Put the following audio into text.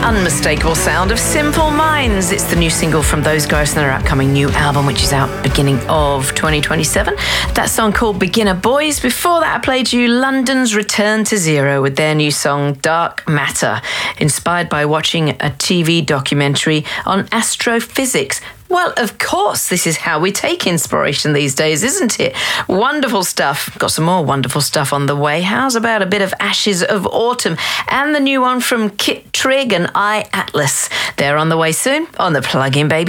unmistakable sound of Simple Minds. It's the new single from those guys and their upcoming new album, which is out beginning of 2027. That song called Beginner Boys. Before that, I played you London's Return to Zero with their new song Dark Matter, inspired by watching a TV documentary on astrophysics. Well, of course, this is how we take inspiration these days, isn't it? Wonderful stuff. Got some more wonderful stuff on the way. How's about a bit of Ashes of Autumn and the new one from Kit Trigg and I Atlas? They're on the way soon on the Plug-in Baby